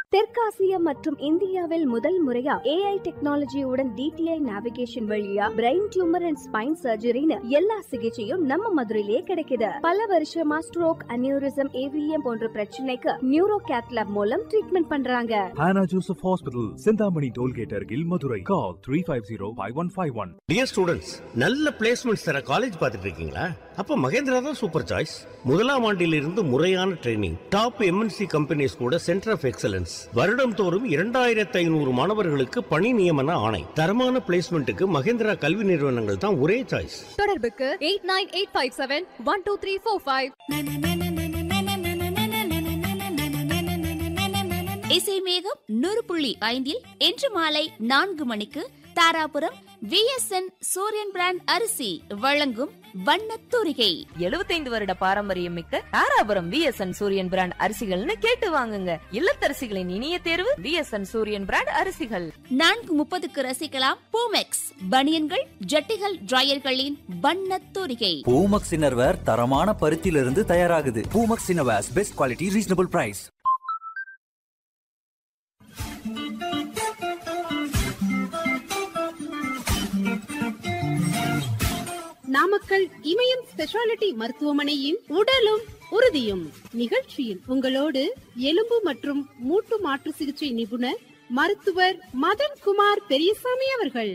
தெற்காசியா மற்றும் இந்தியாவில் முதல் முறையா AI டெக்னாலஜியுடன் DTI நேவிகேஷன் வழியா பிரெயின் டியூமர் அண்ட் ஸ்பைன் சர்ஜரின்னு எல்லா சிகிச்சையும் நம்ம மதுரையிலேயே கிடைக்குது. பல வருஷமா ஸ்ட்ரோக், அனியூரிசம், AVM போன்ற பிரச்சனைக்கு நியூரோ கேத்லாப் மூலம் ட்ரீட்மெண்ட் பண்றாங்க. Hannah Joseph Hospital, Sindhamani Tollgate Argil, Madurai. Call 350-5151. Dear students, நல்ல பிளேஸ்மெண்ட்ஸ் தர காலேஜ் பார்த்துட்டு இருக்கீங்களா? அப்ப மகேந்திரா தான் சூப்பர் சாய்ஸ். முதலாம் ஆண்டிலிருந்து முறையான ட்ரைனிங், டாப் MNC கம்பெனிஸ் கூட சென்டர் ஆஃப் எக்ஸலன்ஸ், வருடம் தோறும் 2500 மாணவர்களுக்கு பணி நியமன ஆணை. தரமான பிளேஸ்மெண்ட்டுக்கு மகேந்திரா கல்வி நிறுவனங்கள் தான் ஒரே சாய்ஸ். தொடர்புக்கு 8985712345. இசை மேகம் 100.5 இன்று மாலை 4 மணிக்கு தாராபுரம் VSN சூரியன் பிராண்ட் அரிசி வழங்கும் வண்ணத்தூரிகை. 75 வருட பாரம்பரியம் மிக்க தாராபுரம் VSN சூரியன் பிராண்ட் அரிசிகள்னு கேட்டு வாங்குங்க. இல்லத்தரசிகளின் இனிய தேர்வு VSN சூரியன் பிராண்ட் அரிசிகள். 4:30க்கு ரசிக்கலாம் பூமெக்ஸ் பனியன்கள், ஜட்டிகள், டிரையர்களின் வண்ணத்தூரிகை. பூமக்ஸ் இன்னர்வேர் தரமான பருத்தியிலிருந்து தயாராகுது. Poomex innerwears best quality, reasonable price. Namakkal இமயம் ஸ்பெஷாலிட்டி மருத்துவமனையின் உடலும் உறுதியும் நிகழ்ச்சியில் உங்களோடு எலும்பு மற்றும் மூட்டு மாற்று சிகிச்சை நிபுணர் மருத்துவர் மதன்குமார் பெரியசாமி அவர்கள்.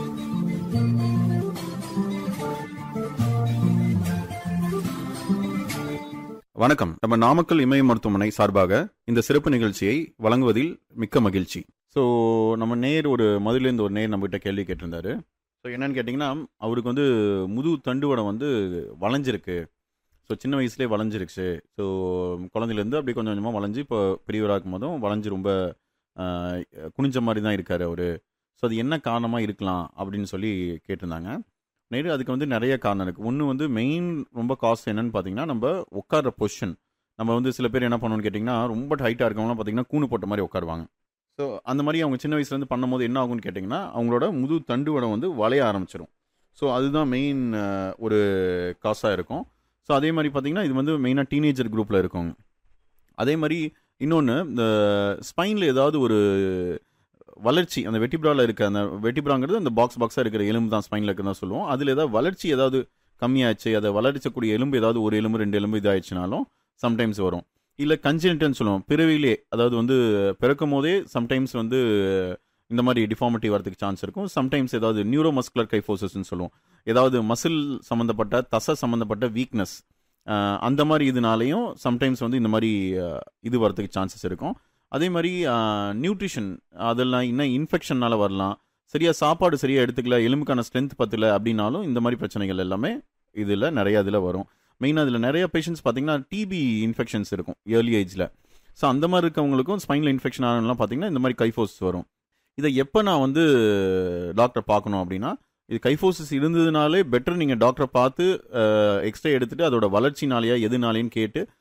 வணக்கம். நம்ம நாமக்கல் இமய மருத்துவமனை சார்பாக இந்த சிறப்பு நிகழ்ச்சியை வழங்குவதில் மிக்க மகிழ்ச்சி. ஸோ நம்ம ஒரு மதுரையிலேருந்து ஒரு நம்மகிட்ட கேள்வி கேட்டிருந்தாரு. ஸோ என்னன்னு கேட்டிங்கன்னா, அவருக்கு வந்து முதுகு தண்டுவடம் வந்து வளைஞ்சிருக்கு. ஸோ சின்ன வயசுலேயே வளைஞ்சிருச்சு. ஸோ குழந்தையிலேருந்து அப்படி கொஞ்சம் கொஞ்சமாக வளைஞ்சு இப்போ பெரியவராகும் போதும் வளைஞ்சு ரொம்ப குனிஞ்ச மாதிரி தான் இருக்கார் அவர். ஸோ அது என்ன காரணமாக இருக்கலாம் அப்படின்னு சொல்லி கேட்டிருந்தாங்க. அதுக்கு வந்து நிறைய காரணம் இருக்குது. ஒன்று வந்து மெயின் ரொம்ப காஸ்ட் என்னன்னு பார்த்தீங்கன்னா, நம்ம உட்கார்ற பொசிஷன். நம்ம வந்து சில பேர் என்ன பண்ணணும்னு கேட்டிங்கன்னா, ரொம்ப ஹைட்டாக இருக்கவங்களாம் பார்த்தீங்கன்னா கூணு போட்ட மாதிரி உட்காருவாங்க. ஸோ அந்த மாதிரி அவங்க சின்ன வயசுலேருந்து பண்ணும்போது என்ன ஆகும்னு கேட்டிங்கன்னா, அவங்களோட முது தண்டுவடம் வந்து வளைய ஆரம்பிச்சிடும். ஸோ அதுதான் மெயின் ஒரு காசாக இருக்கும். ஸோ அதே மாதிரி பார்த்திங்கன்னா, இது வந்து மெயினாக டீனேஜர் குரூப்பில் இருக்கும். அதே மாதிரி இன்னொன்று, இந்த ஸ்பைனில் ஏதாவது ஒரு வளர்ச்சி, அந்த வெட்டிப்ராவில் இருக்க, அந்த வெட்டிப்ராங்கிறது அந்த பாக்ஸாக இருக்கிற எலும்பு தான் ஸ்பைனில் இருக்கிறதா சொல்லுவோம். அதில் ஏதாவது வளர்ச்சி ஏதாவது கம்மியாச்சு, அதை வளர்ச்சக்கூடிய எலும்பு ஏதாவது ஒரு எலும்பு 2 எலும்பு இதாகிடுச்சுனாலும் சம்டைம்ஸ் வரும். இல்லை கன்ஜெனிட்டல்னு சொல்லுவோம், பிறவிலே, அதாவது வந்து பிறக்கும் போதே சம்டைம்ஸ் வந்து இந்த மாதிரி டிஃபார்மிட்டி வரதுக்கு சான்ஸ் இருக்கும். சம்டைம்ஸ் ஏதாவது நியூரோமஸ்குலர் கைஃபோசிஸ்ன்னு சொல்லுவோம், ஏதாவது மசில் சம்மந்தப்பட்ட, தசை சம்மந்தப்பட்ட வீக்னஸ், அந்த மாதிரி இதனாலையும் சம்டைம்ஸ் வந்து இந்த மாதிரி இது வரதுக்கு சான்சஸ் இருக்கும். அதே மாதிரி நியூட்ரிஷன், அதெல்லாம் இன்னும் இன்ஃபெக்ஷனால் வரலாம். சரியாக சாப்பாடு சரியாக எடுத்துக்கல, எலும்புக்கான ஸ்ட்ரென்த் பத்தல அப்படின்னாலும் இந்த மாதிரி பிரச்சனைகள் எல்லாமே இதில் நிறையா இதில் வரும். மெயினாக இதில் நிறைய பேஷண்ட்ஸ் பார்த்தீங்கன்னா டிபி இன்ஃபெக்ஷன்ஸ் இருக்கும் ஏர்லி ஏஜில். ஸோ அந்த மாதிரி இருக்கவங்களுக்கும் ஸ்பைனில் இன்ஃபெக்ஷன் ஆனலாம் பார்த்தீங்கன்னா இந்த மாதிரி கைஃபோசிஸ் வரும். இதை எப்போ நான் வந்து டாக்டரை பார்க்கணும் அப்படின்னா, இது கைஃபோசிஸ் இருந்ததுனாலே பெட்டர் நீங்கள் டாக்டரை பார்த்து எக்ஸ்ரே எடுத்துகிட்டு அதோட வளர்ச்சினாலேயா எதுனாலேன்னு கேட்டு